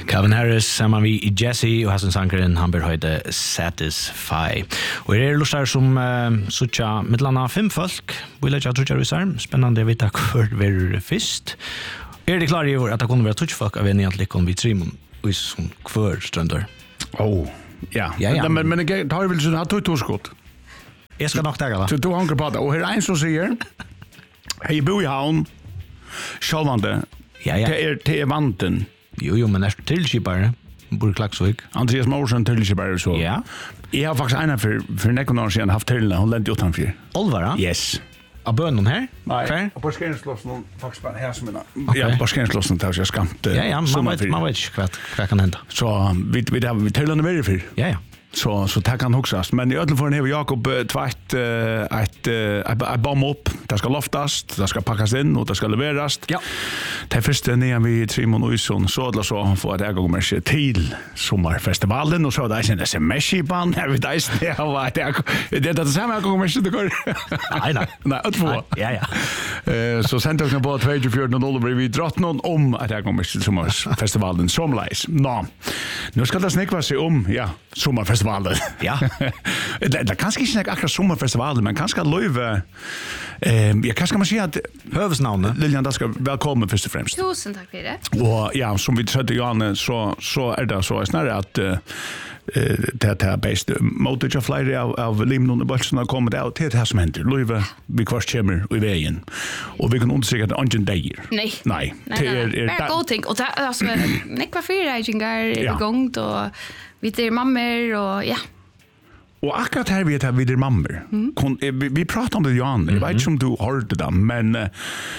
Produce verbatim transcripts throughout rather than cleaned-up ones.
Calvin Harris samman vi Jesse och Hassan Sankaren han bör höjde Satisfy. Och det är lustar som uh, sucha mittlana fem folk. Vill jag tror jag visar spännande vita kvar ver först. Är det klart ju att det kommer vara touch folk av en egentligen kom vi trimon och som kvar stundar. Oh, ja. Ja, ja. Men men det har väl så har två skott. Jag ska nog ta det. Så du hankar på det. Och här är en som säger hej bo i havn. Självande. Ja, ja. Det är det är vanten. Jo, jo, men är tillskipare. Bor Klaxvik. Andreas Morsen tillskipare så. Ja. Jag har faktiskt en för för några år sedan haft till hon lät utanför. Olvara? Yes. Av bönnen här? Nej. Och på skenslossen faktiskt bara här som en. Ja, på skenslossen tar jag skamt. Ja, ja, man vet man vet inte vad vad kan hända. Så vi vi har vi till den vidare för. Ja, ja. Så så det kan huxas, men i alla fall har Jakob tvärt ett ett bomb upp. Det ska loftas, det ska packas in och det ska leveras. Ja. Det första när vi Simon Uysson så att så får det gå med sig till sommarfestivalen och så där sen det Messi-band här vid Dice det var det det det samma gång med sig det går. Nej, nej. Nej, att få. Ja, ja. Eh så sen tog jag på tjugofyra dollar vi dratt någon om att det går med sig sommarfestivalen somlice. Nå. Nu ska det snäcka sig om, ja, sommarfestivalen. Ja. det det kanske inte snacka akkurat sommarfestivalen, men kanske löve eh jag kanske man säga att hövsnamnet Lilian det ska välkommen först och främst. Tusen tack för det. Och ja, som vi sa till Janne så så är det så snarare att eh det här bäst motor of flight av av limnon och bulten har kommit ut till det här som händer. Löve vi kvarst kommer i vägen. Och vi kan undersöka att ungen dager. Nej. Nej. Det är är god ting och alltså nekva fyragingar igång och vi är mammor och ja. Och akkurat här vet jag vid er mammor. Mm. Vi, vi pratar om det Jan. Mm-hmm. Jag vet inte om du hörde det, men uh,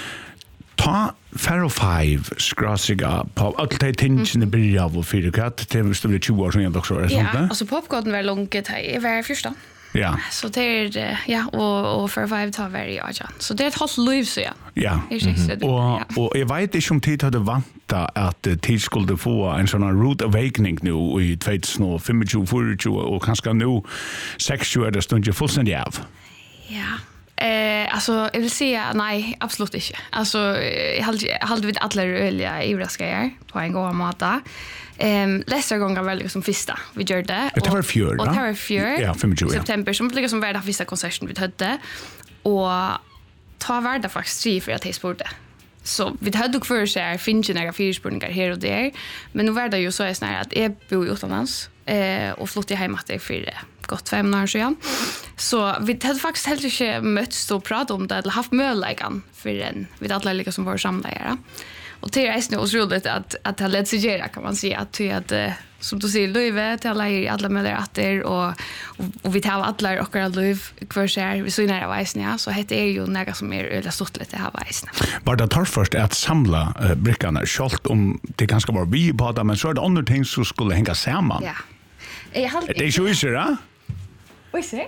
ta Faro five skrasiga på allt det tingen i början av och fyra katt till stod det tjugo år sedan också är sånt där. Ja, alltså popcorn var långt här var första. Ja. Så det är ja och och Faro five tar very ja. Så det är ett halt liv så ja. Ja. Mm-hmm. Och och jag vet inte om tid hade vanta att uh, tid skulle få en sån här root awakening nu i tjugohundrafemtio fyrtio och kanske nu sextio är det stund ju fullständigt av. Ja. Eh alltså jag vill säga nej, absolut inte. Alltså jag hade hade vi alla öliga överraskningar på en gång mata. Ehm nästa gång var väl som första. Vi gjorde det. Det var fjör. Och det var fjör. Ja, femtio. September som blev som värda första konserten vi hade. Och ta värda faktiskt tre för att jag sportade. Så vi hade dock för sig finns ju några fyrspurningar här och där. Men nu var det ju så är snarare att jag bor utomlands eh och flyttade hem att det för gott fem år sedan. Så vi hade faktiskt heller inte mötts och pratat om det eller haft möjligheten för en vi alla lika som var samlare. Och det är nu otroligt att att det lät sig göra kan man säga att att som du säger Löve till alla i alla möjliga attor och, och och vi tar alla och alla Löv kvar sig vi så nära väsna så heter är ju några som är eller stort lite här väsna. Var det tar först att samla uh, brickarna skalt om det kanske var vi på det men så är det andra ting som skulle hänga samman. Ja. Jag hade det är så ju va? Oj se.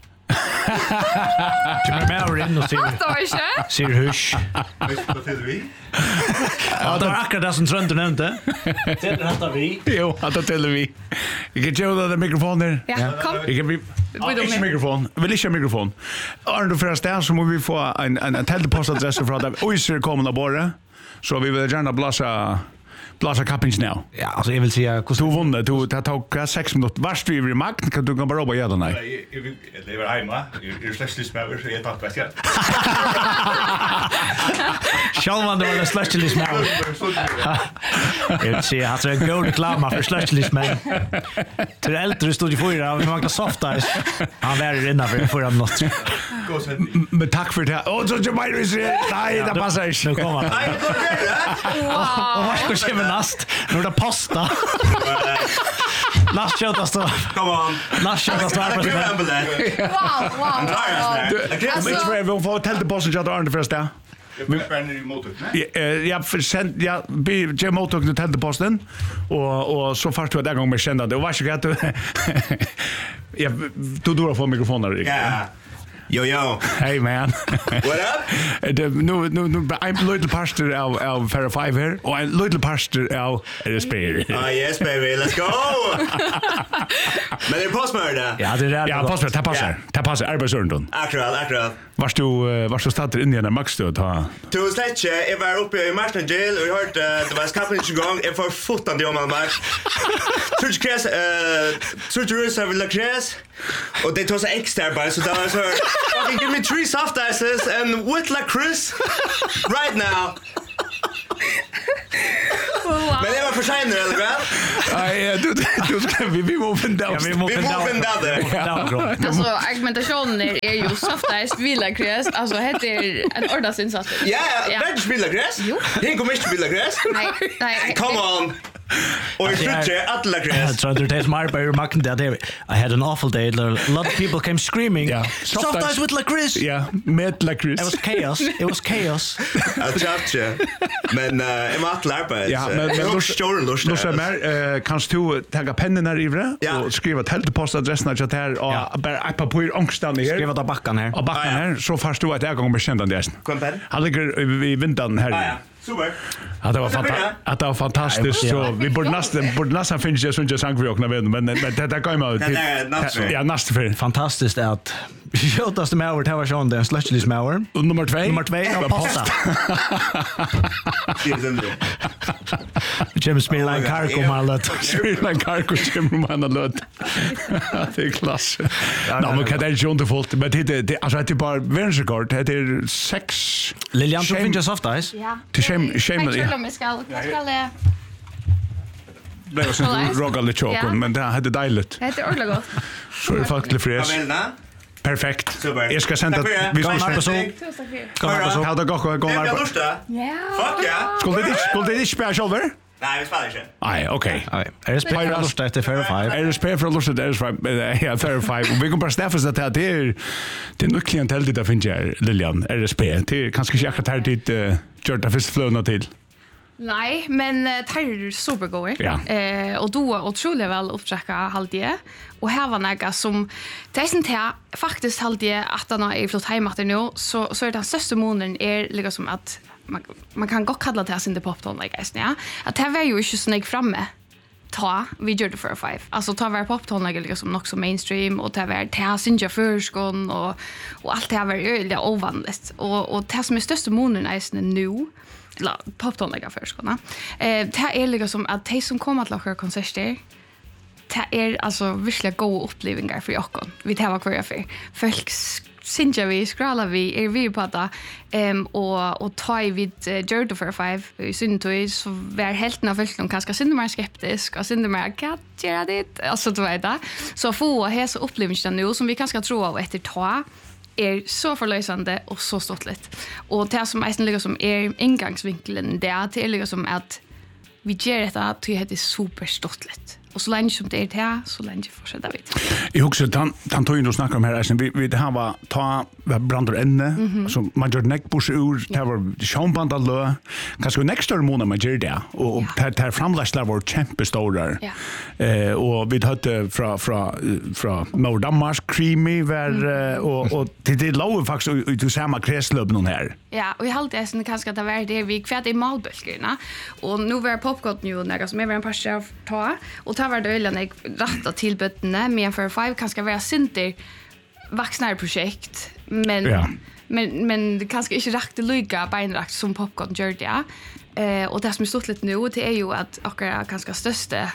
Du är med och in och ser. Ser husch. Vad heter vi? Ja, det var akkurat det som Trönten nämnde. Det hattar vi. Jo, hattar till vi. Jag kan köra den mikrofonen. Ja, kom. Jag kan bli Inte mikrofon. Vill inte mikrofon. Arne för att så måste vi få en en, en teltepostadress från där. Oj, så kommer det bara. Så vi vill gärna blåsa blåsa kappings nu. Ja, alltså jag vill säga du vunnit. Du det tog sex minuter. Vart du i makt kan du kan bara göra det nej. Jag lever hemma. Jag är släktlig smäver så jag tack vet jag. Självan det var det släktlig smäver. Jag vill säga att det är en god reklam för släktlig smäver. Till äldre stod ju fyra av Magda Softice. Han var ju innan för förra något. Men tack för det. Åh, så jag menar nej, det passar inte. Nu kommer han. Nej, det går det. Och vad ska jag nast? Nu är det posta. Last shot står. Come on. Last shot står på det. Wow, wow. Alltså, vi får tält på så jag drar det första. Vi spänner i motorn. Ja, för sen jag be jag motorn till tält på posten och och så först var det gång med kända det var så gott. Ja, du drar få mikrofonen där. Ja. Yo, yo. Hey man. What up? Det nu nu nu en little pastor av av Fair Five här och en little pastor av R S P. Ah, yes, baby. Let's go! Men det är postmörda. Ja, det är Ja, passar, det passar. Det passar arbetsörnden. Akkurat, akkurat. Varst du varst du startar in i den maxstöd ha? Du slätche, jag var uppe i Martin Jail och jag hörde det var skapen en gång. Jag får fotande om en match. Tror du kräs eh tror du så vill kräs? Och det tar så extra bara så där så fucking give me three soft ices and with la Chris right now. Men det var för sent eller väl? Nej, du du ska vi vi moving down. Ja, vi Vi moving down. moving down there. Alltså argumentationen är, är ju softast villa gräs. Alltså heter en ordasinsats. Ja, vem spelar gräs? Jo. Ingen kommer inte spela gräs. Nej, nej. Come on. Och jag tror alla I gräs. tried to taste my beer macken that day. I had an awful day. A lot of people came screaming. Yeah. Soft Soft ice ice. with licorice. Ja, med la Chris. It was chaos. It was chaos. Jag tror inte. Men eh jag måste lära mig. Ja, men men då då står lust. Då så mer eh kanst du ta pennen här ivre Ja. och skriva teltpostadressen att här Ja. och bara ett papper ångstan här. Skriva där backan här. Och backen Ah, ja. här så först du att jag gånger bekända det. Kom på. Han ligger i vintern här. Ah ja. Super. Ja, det var Och så börjar. fantastiskt. Att det var fantastiskt. Ja, Så vi borde nästan borde nästan finna det som jag sang för åkna med men men det det går ju Det är nästan. Ja, nästan för. Fantastiskt att Sjötaste med över det var sån den slushlys med över. Och nummer två. Nummer två är pasta. Det är det. Jim Smila en karko mallet. Sri Karko Jim man låt. Det är klass. Nej, men kan det ju inte fullt. Men det det alltså det är bara världsrekord. Det är sex. Lilian tog Shame- finns soft ice. Ja. Till shame shame. Jag tror de ska ska det. Det var så roga lite Ja. chocken, men det hade dejligt. Det är ordentligt gott. Så är det faktiskt fräs. Avelna. Perfekt. Super. Jag ska sända Tack för det. vi Kom ska här på så. Tusen tack för det. Kom här på så. ha det gott gå Det är gå. lusta. Ja. Fuck ja. Skulle det inte skulle det inte spela själva? Nej, vi spelar inte. Nej, okej. Nej, är det spel för lust efter Fair Five? Är det spel för lust det är så ja Fair Five. Vi kommer bara stäffa så att det är det är nog klientel det finns ju Lilian. Är det spel? Det är kanske inte akkurat här dit Jorda först flöna till. Nej, men uh, det är supergoda. Ja. Eh, och då otroligt väl uppträcka halvdje. Och här var några som det är sånt här faktiskt halvdje att han är flott hemma nu så så är den största månaden är liksom som att man, man kan gott kalla det här sin popton like guys, ja. Att det var ju inte så näg framme. Ta vi gjorde för five. Alltså ta var popton like liksom också mainstream och ta var ta sinja förskon och och allt det här var ju ovanligt. Och och det som är största månaden är nu la poptonliga förskona. Eh det är liksom att de som kommer att locka konserter det är alltså verkligen goda upplevelser för oss. Vi tar vad kvar för. Folk synja vi, scrollar vi, är vi på det. Um, och, och tar vi uh, Jordan for Five i syntøy, så var helten av folk som kanskje synde mer skeptisk, og synde mer, hva gjør det? Altså, du vet det. Så få hese opplevelser nu, som vi kanskje tror av etter ta, är så förlösande och så ståtligt. Och det som är liksom som är ingångsvinkeln där det är liksom att vi gör detta till det är superståtligt. Och så länge som det är det här, så länge fortsätter vi. Jag också han han tog ju då snackar om här alltså vi vi det här var ta brandor änne så man gör neckbush ur det var schauband allå kanske nästa månad man gör det och det här framläslar var kämpestora. Ja. Eh och vi hade från från från Norr Danmark creamy var och och det det låg faktiskt ut till samma kretslöp någon här. Ja, och jag hade det sen kanske att det var det vi kvärt i malbölkerna. Och nu var popcorn nu några som är en par chef ta och ta var det ölen jag rätta till bötterna men för five kanske vara synter vuxna projekt men Ja. men men det kanske inte rätt att lycka beinrakt som popcorn gör det. Eh och det som är stort lite nu det är ju att och är ganska största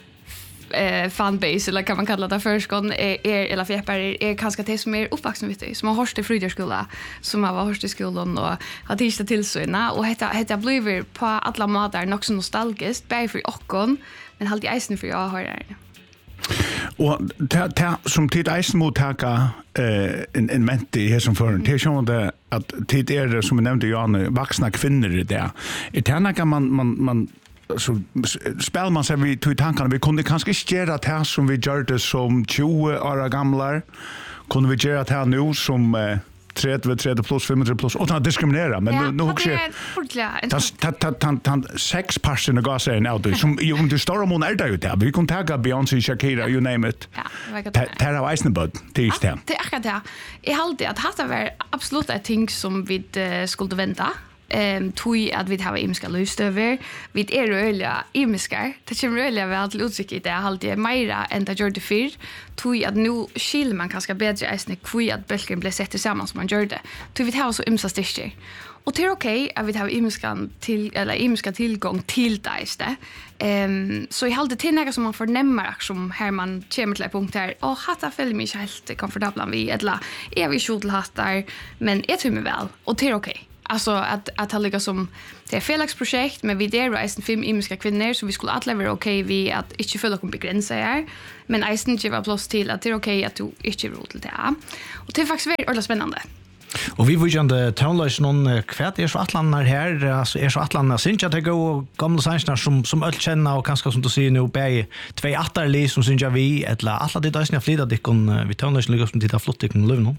eh fanbase eller kan man kalla det förskon är er, eller fjäppar är, är kanske det som är uppvuxna vet du som har hörst i Fridjöskola som har varit i skolan och har tillsta tillsyna och heter heter blir på alla matar nog så nostalgiskt bär för okkon men halt i isen för jag har det. Och ta ta som tid isen mot taka eh en en menti här som för det är så det att tid är det som jag nämnde Jan vuxna kvinnor det där. I tjänar kan man man man så spelar man sig vi tog tankarna vi kunde kanske inte göra det här som vi gjorde som tjugo år gamla kunde vi göra det här nu som eh, trettio, trettio plus, femtio plus, utan att diskriminera. Men nu, nu också... det är ordentligt. Han sex parsen av gasen av det. Som om du står om hon är där ute. Vi kan ta Beyoncé, Shakira, you name it. Ja, det var Det här har Eisenbud, det är just det. Det är akkurat det. Jag hade att det var absolut ett ting som vi uh, skulle vänta. Ehm tui att vi har imska löstöver. Vi är öliga imskar. Det kommer öliga väl till utsikt i det alltid mera än det gjorde förr. Tui att nu skil man kanske bättre än kvui att bälken blev sett tillsammans som man gjorde. Tui vi har så imsa sticker. Och det är okej att vi har imskan till eller imska tillgång till det istället. Ehm så i halde till något som man förnämmer som här man kommer till ett punkt här och hatta fäller mig helt komfortabla vi eller är vi skjul hattar men är det mig väl och det är okej. Alltså att att ha ligga som det är Felix-projekt men vi där resten fem imiska kvinnor så vi skulle alla vara okej vi att inte följa kom begränsar här men Eisen inte var plats till att det är okej att du inte vill till det. Och det är faktiskt väldigt spännande. Och vi vill ju inte townlös någon kvärt är så atlanar här alltså är så atlanar syns jag att gå gamla sangsnar som som öll känna och kanske som du ser nu bä två attarli som syns jag vi eller alla det där snä flida det kan vi townlös ligger som titta flott det kan leva nu.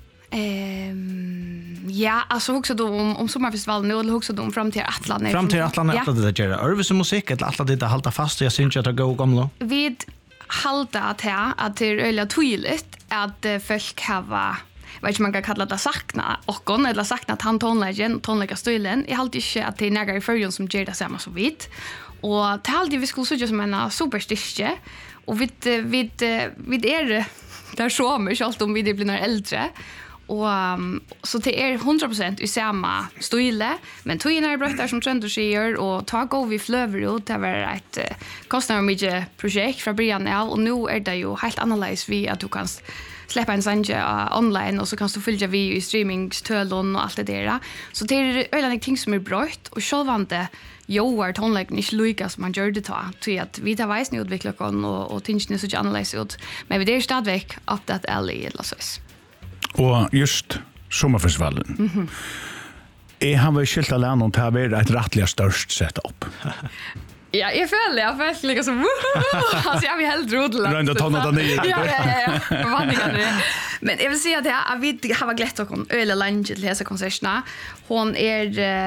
Ehm ja, alltså också då om om sommarfestivalen nu eller också då om fram till Atlanten. Fram till Atlanten att det gör. Örvis musik eller alla det hålla fast jag syns att det går gamla. Vi halta att här att det är öliga tydligt att folk har vet inte man kan kalla det sakna och kon eller sakna att han tonlägen tonlägga stilen. Jag håller inte att det är några i förrjun som gör det samma så vitt. Och till alltid vi skulle söka som en superstiske och vi vi vi är där så mycket allt om vi blir när äldre. Och um, så det är hundra procent i samma stile, men tog in är bröttar som trender säger och ta gå vi flöver ut det var ett uh, kostnader mycket projekt från början av och nu är det ju helt annorlunda vi att du kan släppa en sanje uh, online och så kan du följa vi i streamingstölon och allt det där. Så det är öliga ting som är brött och självante Joar tonläggen inte lika som man gör det ta. Till att vi tar väsen utveckla kon och, och tingene så annorlunda ut. Men vi är stadigvæk up that alley eller så. Och just sommarfestivalen. Mhm. Är han väl skilt alla någon till att vara ett rättliga störst setup? Ja, jag följer, jag följer liksom, alltså jag vill helt rodla. Rända tonnet av nio. Ja, ja, ja, vanliga. Men jag vill säga att jag vet, har glätt och öle lunch till dessa konserterna. Hon är,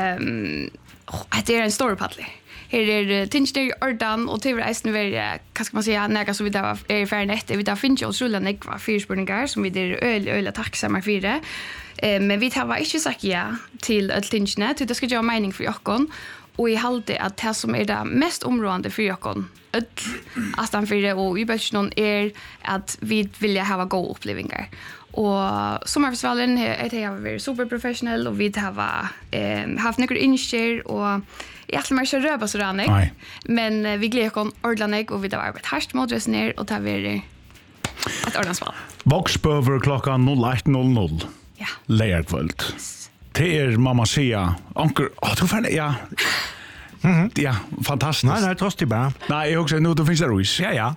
det är en stor paddler. Här är Tinchner Ordan och T V S nu är vad ska man säga näga så vi där är för nätt vi där finns ju otroligt nägva fyrspurningar som vi där öl öl tacksamma för det. Eh men vi har inte sagt ja till ett Tinchner till det ska göra mening för Jackon och i halde att det som är det mest områdande för Jackon öll astan för det och i bättre är att vi vill ha goda upplevelser. Och sommarfestivalen är det har varit superprofessionell och vi har eh haft några inskär och jag ätlar meg ikke røpe så rannig, men uh, vi gleder oss ordentlig, og vi har vært hardt måttrøst ned, og det har vært et ordensvalg. Voksbøver klokka noll ett noll noll. Ja. Leierkvöld. Yes. Det er mamma Sia. Anker, åh, du fann ja. Mm-hmm. Ja, fantastiskt. Nej, nej, trots det bara. Nej, jag också nu då finns det ruis. Ja, ja.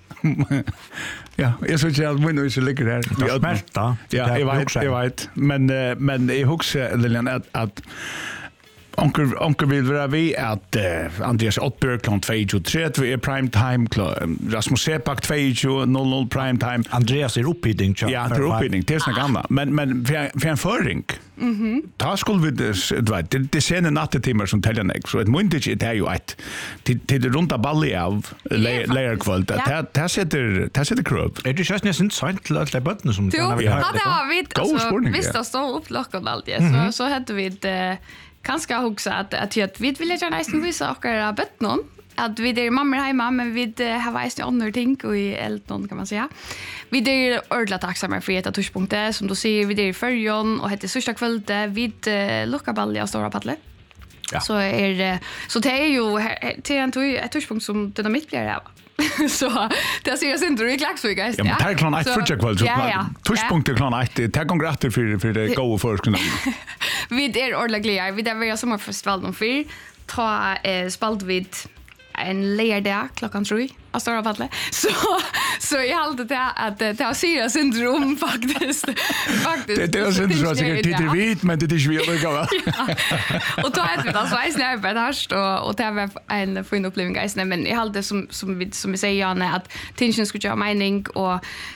Ja, jag så jag vill nu så ligger där. Det är smärta. Ja, jag vet, jag vet. Men uh, men jag huxar Lilian att att Onkel onkel vill vara vi att uh, Andreas Ottberg klockan två och tre vi är prime time Rasmus Sepak två och noll noll prime time. Andreas är upphittning. Ja, det är upphittning. Det är såna gamla. Men men för för en förring. Mhm. Ta skulle vi det vet det det ser en nattetimmar som täljer ner så ett muntage det är ju ett till till runt balli av layer kvalt. Det det sätter det sätter krop. Är det just nästan sant till alla botten som kan vi ha. Ja, det har vi alltså visst att stå upp lockar alltid så så hade vi det kanske också att att jag vill vilja gärna nästan visa och göra bett någon att vi är mamma hemma men vi har varit andra ting och i Elton kan man säga. Vi är ordentligt tacksamma för ett touchpunkter som du ser vi är i förjon och heter sista kvällen vid Lokabalja och Stora Paddle. Ja. Så är så det är ju till en ett touchpunkt som den mitt blir här. Så det ser jag inte i Klaxvik guys. Ja, men det är klart ett första kväll så touchpunkt är klart ett det går gratis för för det gå för skulle. Vi är ordentligt vi där vi har sommarfestival om fyr ta eh, spalt vid en lördag klockan tre av Stora Paddle. Så så jag hade det att det har syra syndrom faktiskt. Faktiskt. Det är syndrom så säkert det vet men det är ju vi går. Och då är det alltså är snäppet harst och och det var en fin upplevelse guys men jag hade som som vi som vi säger Janne att tension skulle göra mening och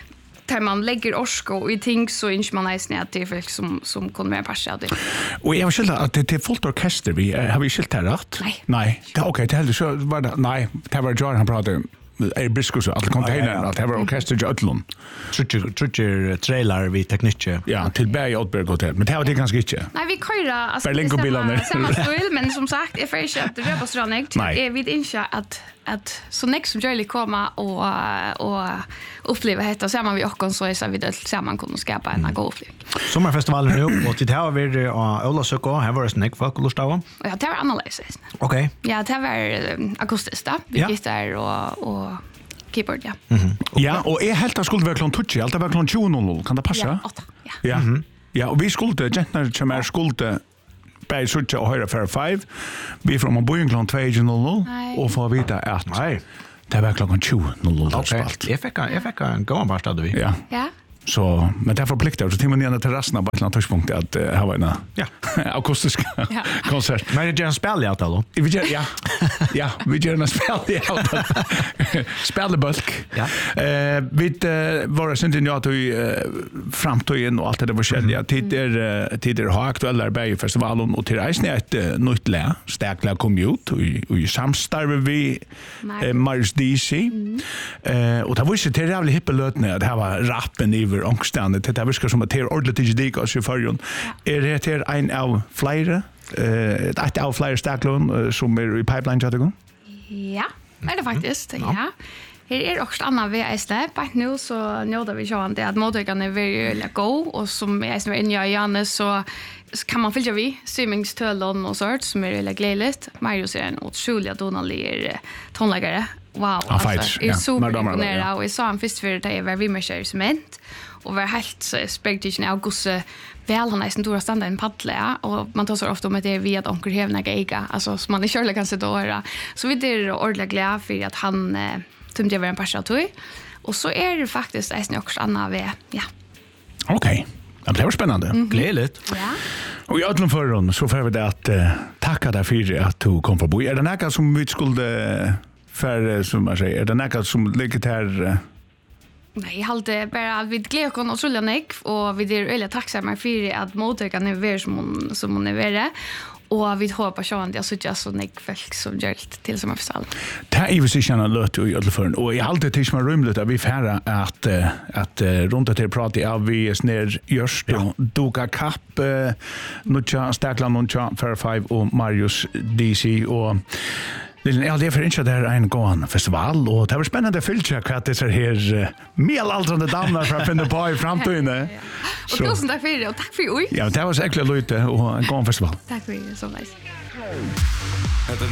tar man lägger orsko och i ting så inte man nästan att det är folk som som kommer med passa det. Och jag har skilt att det är fullt orkester vi har vi skilt här rätt? Nej. Nej. Det okej, det är så var det nej, det var John han pratade är briskus alla container att det var orkester i Ötlund. Trutcher trutcher trailer vi teknik. Ja, till Berg Outberg hotel. Men det var det ganska inte. Nej, vi köra alltså Berlingo-bilarna. samma stil, men som sagt, är för inte att röpa stranig. Nej. Är vi inte att att så next som Jolly komma och och uppleva detta samman vi och så är så vi det samman kunna skapa en god upplevelse. Sommarfestivalen nu och det har vi och Olasöko här var det snack för Kolostava. Och ja, det var analysis. Okej. Ja, det var akustiskt då. Vi Ja. gitarr och och keyboard, ja. Ja, och är helt att skulle vara klon touch, allt var klon tjugo noll noll. Kan det passa? Ja, åtta. Ja. Ja. Ja, och vi skulle gentnar som är skulle Bei Sucha och höra för fem. Vi från en boing klon två noll noll Nej. och få veta att Nej. det var klockan tjugo noll noll Okej. spalt. Jag fick jag fick en gång bara stod vi. Ja. Ja. Så men det förpliktar så till man ner terrassen på ett annat touchpunkt att uh, ha en Ja. akustiska Ja. konsert. Men det är en spel jag då. Vi gör ja. Ja, vi gör en spel i allt. Spelbulk. Ja. Eh, vi uh, var sen till att vi framtiden och allt det var skilja tider tider har aktuella Bergfestivalen och till reisen ett uh, nytt lä, stäkla kom ut och och i samstarve vi uh, Marius D C. Eh och det var ju till jävla hippelötne det här var rappen över ångstandet det viskar som att det är ordentligt dig och så förjon. Är det till en av flera eh ett av flera stäklon som är i pipeline jag tycker. Ja, är det faktiskt. Ja. Här är också andra V S L. På nu så nödar vi sjön det att mottagarna är väldigt go och som är som inne i Janne så kan man följa vi swimmingstölon och sånt som är väldigt glädligt. Marius är en otrolig donalig tonläggare. Wow, Ja, alltså, fights, är ja. så Mer damer, imponerad ja. och jag sa han först för det var vi med cement och var helt spektakulär av gosse väl han är sen då standa en paddla och man tar så ofta om att det är via att onkel hevna geiga alltså så man är körlig kan se då så vi det ordentligt glad för att han eh, tumde över en parsa toy och så är det faktiskt är också Anna V ja. Okej. Det blir spännande. Mm. Glädligt. Ja. Och i ödlom förron så får vi det att uh, tacka dig för att du kom förbi. Är det något som vi skulle för som man säger, är det något som ligger här uh, Nej, jag hade bara vid glädjen och så nek och vi är väldigt tacksamma för att mottagarna är ver som hon som hon är vere och vi hoppas så att jag så just så nek folk som gjort till som förstås. det är ju så känna lött i ödlom förron och jag alltid tills man rymligt att vi färra att uh, att uh, runt att det prata av vi snär just och doka kapp uh, nucha stäklan nucha för fem och Marius D C och ja, det är för inte där en gång festival och det var spännande att följa vad det är här uh, medelåldrande damer för att finna på i framtiden. Ja. Och tusen tack för det och tack för oj. Ja, det var säkert lite och en gång festival. Tack för det så nice.